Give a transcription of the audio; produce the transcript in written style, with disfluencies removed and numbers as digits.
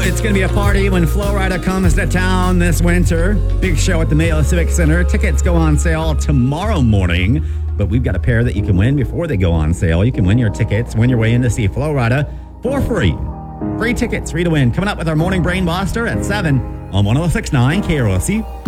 It's going to be a party when Flo Rida comes to town this winter. Big show at the Mayo Civic Center. Tickets go on sale tomorrow morning, but we've got a pair that you can win before they go on sale. You can win your tickets, win your way in to see Flo Rida for free. Free tickets, free to win. Coming up with our morning brain buster at 7 on 106.9 KROC.